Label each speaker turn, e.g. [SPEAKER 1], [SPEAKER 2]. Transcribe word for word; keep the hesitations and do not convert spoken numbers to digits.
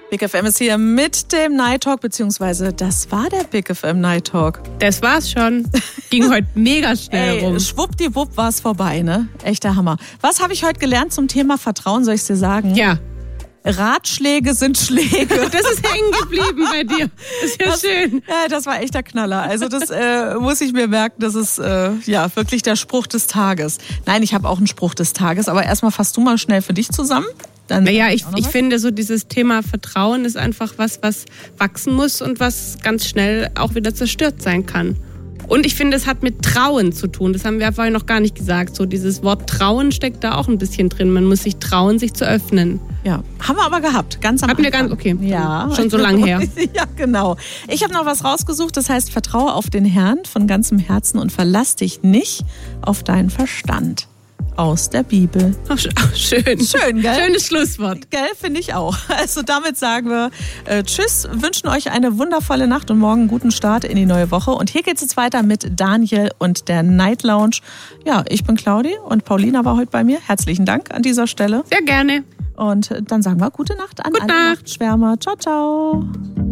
[SPEAKER 1] Big F M ist hier mit dem Night Talk, beziehungsweise das war der Big F M Night Talk.
[SPEAKER 2] Das war's schon. Ging heute mega schnell
[SPEAKER 1] Ey,
[SPEAKER 2] rum.
[SPEAKER 1] Schwuppdiwupp war es vorbei, ne? Echter Hammer. Was habe ich heute gelernt zum Thema Vertrauen, soll ich dir sagen?
[SPEAKER 2] Ja.
[SPEAKER 1] Ratschläge sind Schläge.
[SPEAKER 2] Das ist hängen geblieben bei dir. Das ist ja
[SPEAKER 1] das,
[SPEAKER 2] schön.
[SPEAKER 1] Ja, das war echter Knaller. Also das äh, muss ich mir merken, das ist äh, ja wirklich der Spruch des Tages. Nein, ich habe auch einen Spruch des Tages, aber erstmal fasst du mal schnell für dich zusammen. Dann
[SPEAKER 2] naja, ich, ich finde so dieses Thema Vertrauen ist einfach was, was wachsen muss und was ganz schnell auch wieder zerstört sein kann. Und ich finde, es hat mit Trauen zu tun. Das haben wir vorhin noch gar nicht gesagt. So dieses Wort Trauen steckt da auch ein bisschen drin. Man muss sich trauen, sich zu öffnen.
[SPEAKER 1] Ja, haben wir aber gehabt, ganz am
[SPEAKER 2] Hatten
[SPEAKER 1] Anfang.
[SPEAKER 2] wir ganz, okay,
[SPEAKER 1] ja.
[SPEAKER 2] Schon so lange her.
[SPEAKER 1] Ja, genau. Ich habe noch was rausgesucht, das heißt, vertraue auf den Herrn von ganzem Herzen und verlass dich nicht auf deinen Verstand. Aus der Bibel.
[SPEAKER 2] Ach, schön.
[SPEAKER 1] Schön, gell?
[SPEAKER 2] Schönes Schlusswort.
[SPEAKER 1] Gell, finde ich auch. Also damit sagen wir äh, Tschüss, wünschen euch eine wundervolle Nacht und morgen einen guten Start in die neue Woche. Und hier geht's jetzt weiter mit Daniel und der Night Lounge. Ja, ich bin Claudi und Paulina war heute bei mir. Herzlichen Dank an dieser Stelle.
[SPEAKER 2] Sehr gerne.
[SPEAKER 1] Und dann sagen wir gute Nacht an
[SPEAKER 2] Gute
[SPEAKER 1] alle
[SPEAKER 2] Nacht.
[SPEAKER 1] Nachtschwärmer. Ciao, ciao.